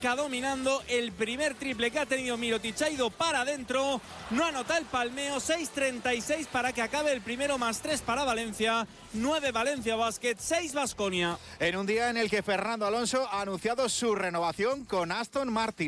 dominando el primer triple que ha tenido Mirotic, ha ido para adentro, no anota el palmeo. 6:36 para que acabe el primero, +3 para Valencia, 9 Valencia Basket, 6 Baskonia. En un día en el que Fernando Alonso ha anunciado su renovación con Aston Martin.